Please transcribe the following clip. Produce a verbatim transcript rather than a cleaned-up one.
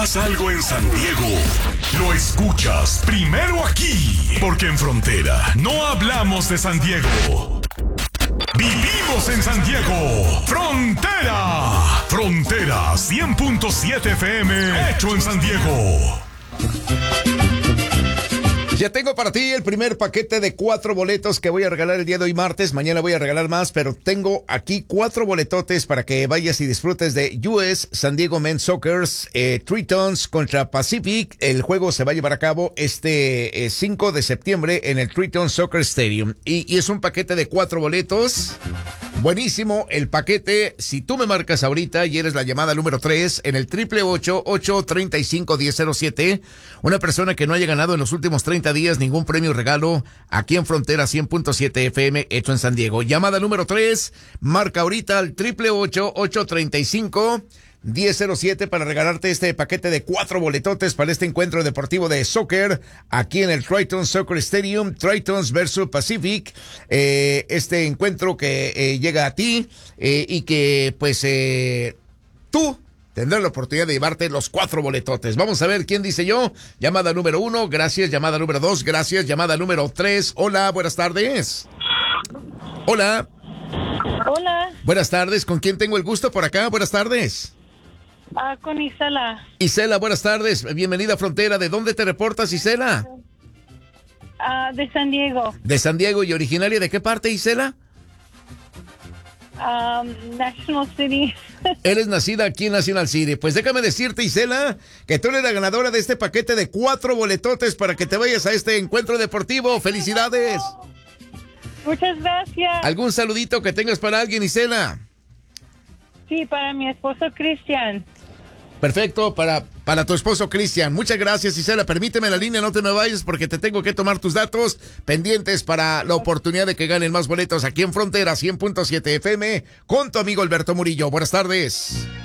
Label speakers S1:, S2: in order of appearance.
S1: pasa algo en San Diego, lo escuchas primero aquí, porque en Frontera no hablamos de San Diego. Vivimos en San Diego. Frontera. Frontera cien punto siete F M, hecho en San Diego.
S2: Ya tengo para ti el primer paquete de cuatro boletos que voy a regalar el día de hoy martes. Mañana voy a regalar más, pero tengo aquí cuatro boletotes para que vayas y disfrutes de U S San Diego Men's Soccer, eh, Tritons contra Pacific. El juego se va a llevar a cabo este eh, cinco de septiembre en el Triton Soccer Stadium. Y, y es un paquete de cuatro boletos. Buenísimo el paquete. Si tú me marcas ahorita y eres la llamada número tres en el triple ocho, ocho treinta y cinco, diez cero siete, una persona que no haya ganado en los últimos treinta días ningún premio regalo aquí en Frontera cien punto siete F M hecho en San Diego. Llamada número tres, marca ahorita al triple ocho, ocho treinta y cinco, diez cero siete para regalarte este paquete de cuatro boletotes para este encuentro deportivo de soccer aquí en el Triton Soccer Stadium, Tritons versus Pacific. Eh, este encuentro que eh, llega a ti eh, y que pues eh, tú tendrás la oportunidad de llevarte los cuatro boletotes. Vamos a ver quién dice yo. Llamada número uno, gracias. Llamada número dos, gracias. Llamada número tres, hola, buenas tardes. Hola.
S3: Hola.
S2: Buenas tardes, ¿con quién tengo el gusto por acá? Buenas tardes.
S3: Ah, con Isela.
S2: Isela, buenas tardes. Bienvenida a Frontera. ¿De dónde te reportas, Isela?
S3: Ah, de San Diego.
S2: De San Diego. ¿Y originaria de qué parte, Isela?
S3: Um, National City.
S2: Eres nacida aquí en National City. Pues déjame decirte, Isela, que tú eres la ganadora de este paquete de cuatro boletotes para que te vayas a este encuentro deportivo. ¡Felicidades!
S3: Muchas gracias.
S2: ¿Algún saludito que tengas para alguien, Isela?
S3: Sí, para mi esposo Cristian.
S2: Perfecto, para, para tu esposo Cristian. Muchas gracias, Isela. Permíteme la línea, no te me vayas porque te tengo que tomar tus datos pendientes para la oportunidad de que ganen más boletos aquí en Frontera cien punto siete F M con tu amigo Alberto Murillo. Buenas tardes.